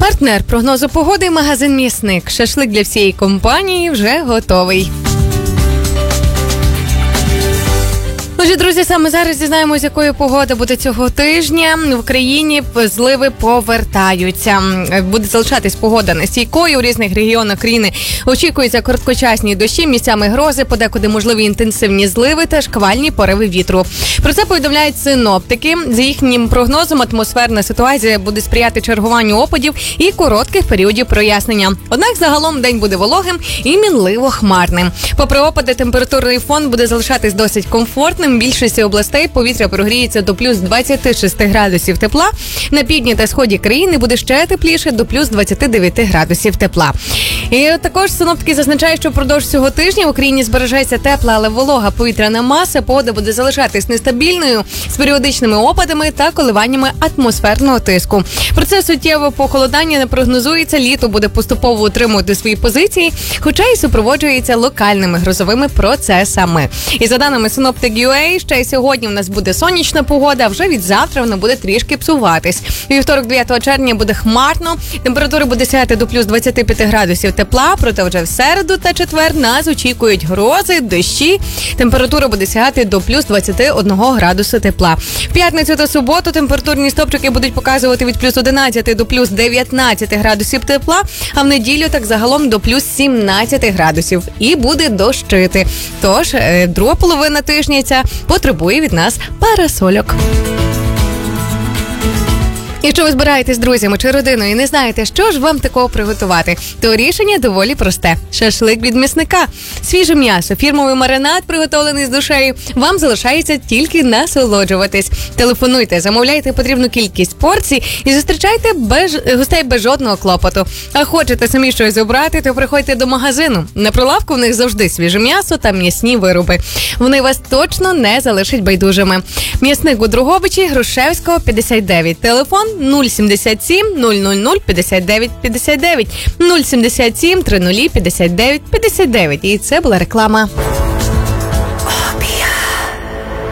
Партнер прогнозу погоди – магазин «М'ясник». Шашлик для всієї компанії вже готовий. Отже, друзі, саме зараз дізнаємось, якою погода буде цього тижня. В Україні зливи повертаються. Буде залишатись погода нестійкою. У різних регіонах країни очікуються короткочасні дощі, місцями грози, подекуди можливі інтенсивні зливи та шквальні пориви вітру. Про це повідомляють синоптики. За їхнім прогнозом, атмосферна ситуація буде сприяти чергуванню опадів і коротких періодів прояснення. Однак загалом день буде вологим і мінливо хмарним. Попри опади, температурний фон буде залишатись досить комфортним. В більшості областей повітря прогріється до плюс 26 градусів тепла. На півдні та сході країни буде ще тепліше, до плюс 29 градусів тепла. І також синоптики зазначають, що впродовж цього тижня в Україні збережеться тепла, але волога повітряна маса. Погода буде залишатись нестабільною, з періодичними опадами та коливаннями атмосферного тиску. Про це суттєве похолодання не прогнозується. Літо буде поступово утримувати свої позиції, хоча і супроводжується локальними грозовими процесами. І за даними Synoptic.ua, ще й сьогодні в нас буде сонячна погода, а вже від завтра вона буде трішки псуватись. Вівторок, 9 червня, буде хмарно, температура буде сягати до плюс 25 градусів тепла, проте вже в середу та четвер нас очікують грози, дощі, температура буде сягати до плюс 21 градусу тепла. В п'ятницю та суботу температурні стопчики будуть показувати від плюс 11 до плюс 19 градусів тепла, а в неділю так загалом до плюс 17 градусів. І буде дощити. Тож, друга половина тижня ця потребує від нас парасольок. Якщо ви збираєтесь з друзями чи родиною і не знаєте, що ж вам такого приготувати, то рішення доволі просте. Шашлик від м'ясника. Свіже м'ясо, фірмовий маринад, приготовлений з душею. Вам залишається тільки насолоджуватись. Телефонуйте, замовляйте потрібну кількість порцій і зустрічайте гостей без жодного клопоту. А хочете самі щось обрати, то приходьте до магазину. На прилавку в них завжди свіже м'ясо та м'ясні вироби. Вони вас точно не залишать байдужими. М'ясник у Дрогобичі, Грушевського, 59. Телефон 077 000 59 59, 077 30 59 59. І це була реклама.